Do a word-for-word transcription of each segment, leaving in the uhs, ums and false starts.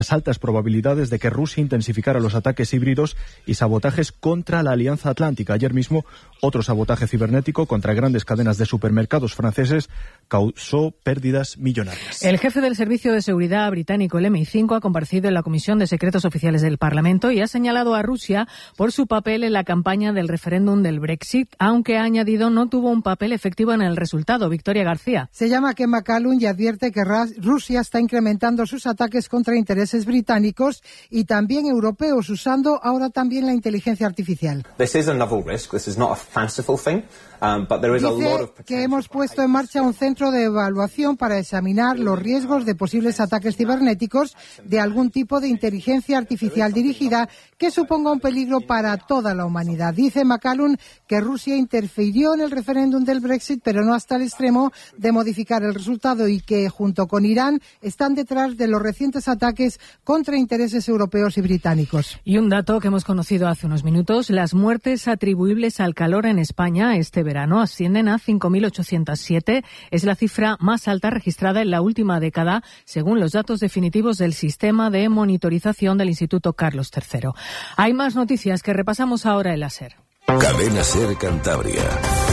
altas probabilidades de que Rusia intensificara los ataques híbridos y sabotajes contra la Alianza Atlántica. Ayer mismo, otro sabotaje cibernético contra grandes cadenas de supermercados franceses causó pérdidas millonarias. El jefe del Servicio de Seguridad británico, el eme i cinco, ha comparecido en la Comisión de Secretos Oficiales del Parlamento y ha señalado a Rusia por su papel en la campaña del referéndum del Brexit, aunque ha añadido no tuvo un papel efectivo en el resultado. Victoria García. Se llama Ken McCallum y advierte que Rusia está incrementando sus ataques contra intereses británicos y también europeos, usando ahora también la inteligencia artificial. This is a novel risk. This is not a fanciful thing. Um, but there is a lot of Dice que hemos puesto en marcha un centro de evaluación para examinar los riesgos de posibles ataques cibernéticos de algún tipo de inteligencia artificial dirigida que suponga un peligro para toda la humanidad. Dice McCallum que Rusia interfirió en el referéndum del Brexit, pero no hasta el extremo de modificar el resultado, y que junto con Irán están detrás de los recientes ataques contra intereses europeos y británicos. Y un dato que hemos conocido hace unos minutos: las muertes atribuibles al calor en España este verano ascienden a cinco mil ochocientos siete. Es la cifra más alta registrada en la última década, según los datos definitivos del sistema de monitorización del Instituto Carlos tercero. Hay más noticias que repasamos ahora en la SER. Cadena SER Cantabria.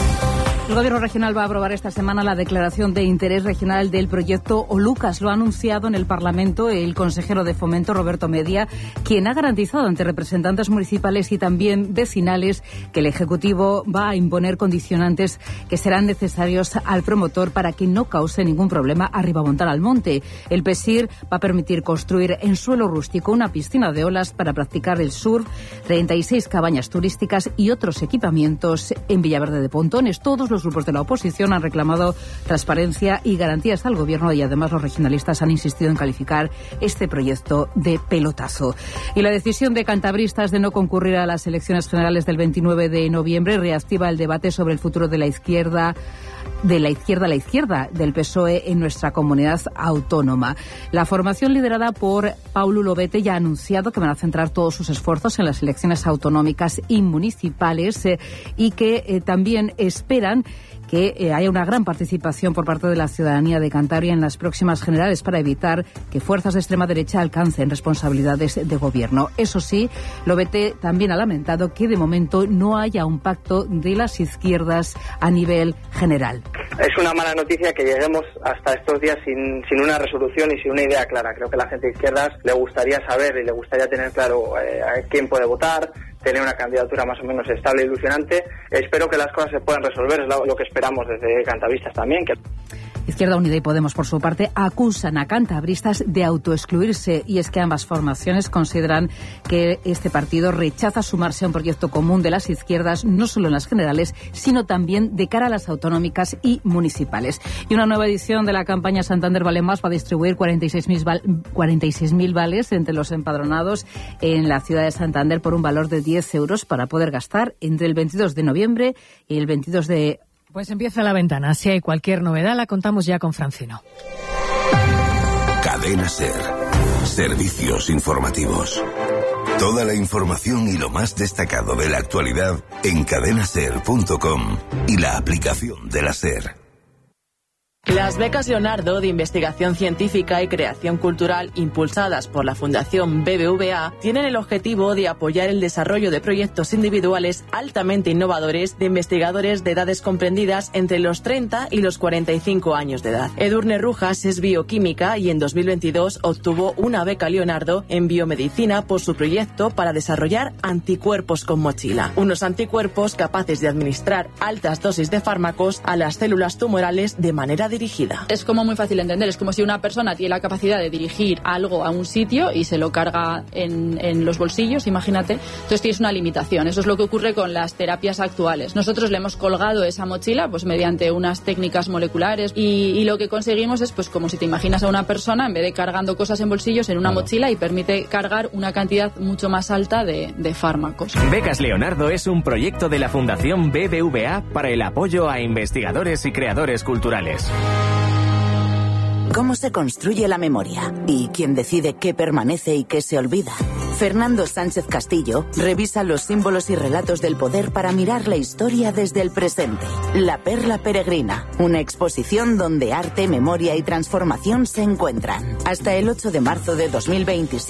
El Gobierno regional va a aprobar esta semana la declaración de interés regional del proyecto Olucas. Lo ha anunciado en el Parlamento el consejero de Fomento, Roberto Media, quien ha garantizado ante representantes municipales y también vecinales que el Ejecutivo va a imponer condicionantes que serán necesarios al promotor para que no cause ningún problema arriba Montal-Almonte. El PESIR va a permitir construir en suelo rústico una piscina de olas para practicar el surf, treinta y seis cabañas turísticas y otros equipamientos en Villaverde de Pontones. Todos los grupos de la oposición han reclamado transparencia y garantías al Gobierno, y además los regionalistas han insistido en calificar este proyecto de pelotazo. Y la decisión de cantabristas de no concurrir a las elecciones generales del veintinueve de noviembre reactiva el debate sobre el futuro de la izquierda de la izquierda a la izquierda del P S O E en nuestra comunidad autónoma. La formación liderada por Paulo Lobete ya ha anunciado que van a centrar todos sus esfuerzos en las elecciones autonómicas y municipales eh, y que eh, también esperan que eh, haya una gran participación por parte de la ciudadanía de Cantabria en las próximas generales para evitar que fuerzas de extrema derecha alcancen responsabilidades de gobierno. Eso sí, Lobete también ha lamentado que de momento no haya un pacto de las izquierdas a nivel general. Es una mala noticia que lleguemos hasta estos días sin, sin una resolución y sin una idea clara. Creo que a la gente de izquierdas le gustaría saber y le gustaría tener claro eh, a quién puede votar, tener una candidatura más o menos estable e ilusionante. Espero que las cosas se puedan resolver, es lo, lo que esperamos desde cantabristas también. Que... Izquierda Unida y Podemos, por su parte, acusan a cantabristas de autoexcluirse, y es que ambas formaciones consideran que este partido rechaza sumarse a un proyecto común de las izquierdas, no solo en las generales, sino también de cara a las autonómicas y municipales. Y una nueva edición de la campaña Santander Vale Más va a distribuir cuarenta y seis mil vales entre los empadronados en la ciudad de Santander por un valor de diez euros para poder gastar entre el veintidós de noviembre y el veintidós de... Pues empieza la ventana. Si hay cualquier novedad, la contamos ya con Francino. Cadena SER. Servicios informativos. Toda la información y lo más destacado de la actualidad en cadena ser punto com y la aplicación de la SER. Las becas Leonardo de investigación científica y creación cultural impulsadas por la Fundación B B V A tienen el objetivo de apoyar el desarrollo de proyectos individuales altamente innovadores de investigadores de edades comprendidas entre los treinta y los cuarenta y cinco años de edad. Edurne Rujas es bioquímica y en dos mil veintidós obtuvo una beca Leonardo en biomedicina por su proyecto para desarrollar anticuerpos con mochila, unos anticuerpos capaces de administrar altas dosis de fármacos a las células tumorales de manera dirigida. Es como muy fácil de entender, es como si una persona tiene la capacidad de dirigir algo a un sitio y se lo carga en, en los bolsillos, imagínate, entonces tienes una limitación. Eso es lo que ocurre con las terapias actuales. Nosotros le hemos colgado esa mochila pues mediante unas técnicas moleculares y, y lo que conseguimos es pues como si te imaginas a una persona, en vez de cargando cosas en bolsillos, en una mochila, y permite cargar una cantidad mucho más alta de, de fármacos. Becas Leonardo es un proyecto de la Fundación B B V A para el apoyo a investigadores y creadores culturales. ¿Cómo se construye la memoria? ¿Y quién decide qué permanece y qué se olvida? Fernando Sánchez Castillo revisa los símbolos y relatos del poder para mirar la historia desde el presente. La Perla Peregrina, una exposición donde arte, memoria y transformación se encuentran. Hasta el ocho de marzo de dos mil veintisiete.